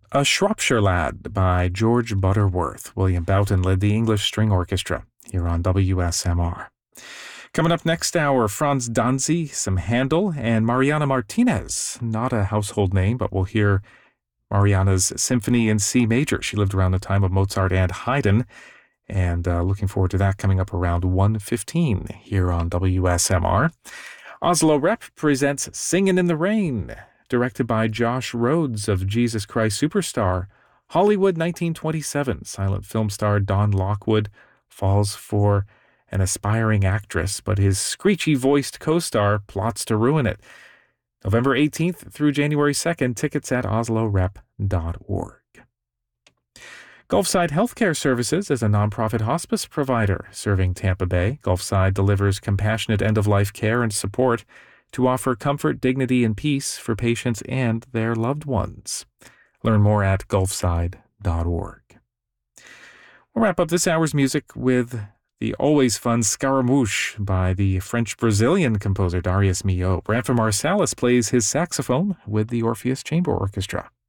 A Shropshire Lad by George Butterworth. William Boughton led the English String Orchestra here on WSMR. Coming up next hour, Franz Danzi, some Handel, and Mariana Martinez. Not a household name, but we'll hear Mariana's Symphony in C major. She lived around the time of Mozart and Haydn, and looking forward to that coming up around 1:15 here on WSMR. Oslo Rep presents Singin' in the Rain, directed by Josh Rhodes of Jesus Christ Superstar. Hollywood 1927, silent film star Don Lockwood falls for an aspiring actress, but his screechy-voiced co-star plots to ruin it. November 18th through January 2nd, tickets at oslorep.org. Gulfside Healthcare Services is a nonprofit hospice provider serving Tampa Bay. Gulfside delivers compassionate end-of-life care and support to offer comfort, dignity, and peace for patients and their loved ones. Learn more at gulfside.org. We'll wrap up this hour's music with the always fun Scaramouche by the French-Brazilian composer Darius Milhaud. Branford Marsalis plays his saxophone with the Orpheus Chamber Orchestra.